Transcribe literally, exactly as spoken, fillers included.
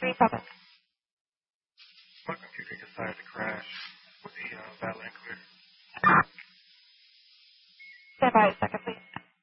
twenty-seven. My computer decided to crash with the uh, Badland clear. Stand by a second, please.